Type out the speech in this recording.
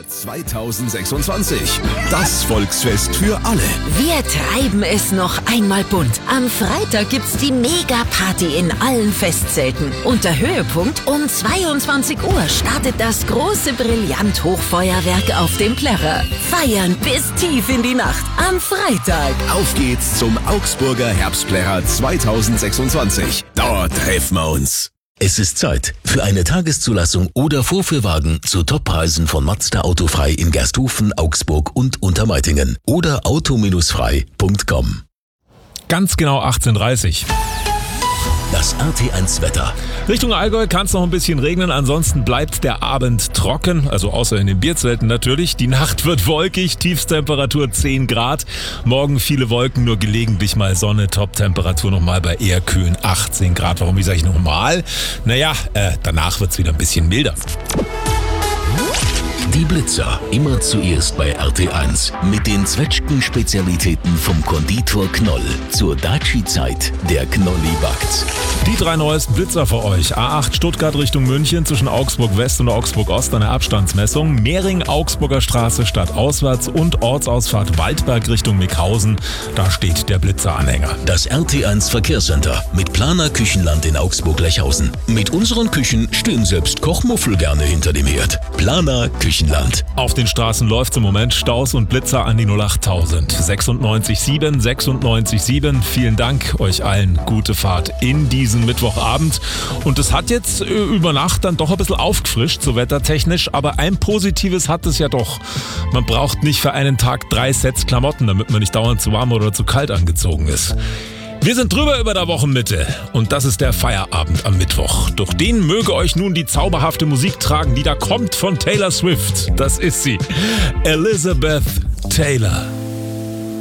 Herbstspezial 2026. Das Volksfest für alle. Wir treiben es noch einmal bunt. Am Freitag gibt's die Mega-Party in allen Festzelten. Und der Höhepunkt: um 22 Uhr startet das große Brillant-Hochfeuerwerk auf dem Plärrer. Feiern bis tief in die Nacht am Freitag. Auf geht's zum Augsburger Herbstplärrer 2026. Dort treffen wir uns. Es ist Zeit für eine Tageszulassung oder Vorführwagen zu Toppreisen von Mazda Autofrei in Gersthofen, Augsburg und Untermeitingen oder auto-frei.com. Ganz genau 18:30 Uhr. Das RT1 Wetter. Richtung Allgäu kann es noch ein bisschen regnen, ansonsten bleibt der Abend trocken, also außer in den Bierzelten natürlich. Die Nacht wird wolkig, Tiefstemperatur 10 Grad. Morgen viele Wolken, nur gelegentlich mal Sonne, Toptemperatur nochmal bei eher kühlen 18 Grad. Warum sage ich nochmal? Naja, danach wird es wieder ein bisschen milder. Die Blitzer, immer zuerst bei RT1 mit den Zwetschgen-Spezialitäten vom Konditor Knoll. Zur Daci-Zeit, der Knolli backt. Die 3 neuesten Blitzer für euch. A8 Stuttgart Richtung München zwischen Augsburg West und Augsburg Ost eine Abstandsmessung. Mehring Augsburger Straße stadtauswärts und Ortsausfahrt Waldberg Richtung Mickhausen. Da steht der Blitzeranhänger. Das RT1 Verkehrscenter mit Planer Küchenland in Augsburg-Lechhausen. Mit unseren Küchen stehen selbst Kochmuffel gerne hinter dem Herd. Planer Küchenland. Auf den Straßen läuft's im Moment Staus und Blitzer an die 08000. 96.7. Vielen Dank euch allen. Gute Fahrt in diesen Mittwochabend. Und es hat jetzt über Nacht dann doch ein bisschen aufgefrischt, so wettertechnisch. Aber ein Positives hat es ja doch. Man braucht nicht für einen Tag 3 Sets Klamotten, damit man nicht dauernd zu warm oder zu kalt angezogen ist. Wir sind drüber über der Wochenmitte und das ist der Feierabend am Mittwoch. Durch den möge euch nun die zauberhafte Musik tragen, die da kommt von Taylor Swift. Das ist sie, Elizabeth Taylor.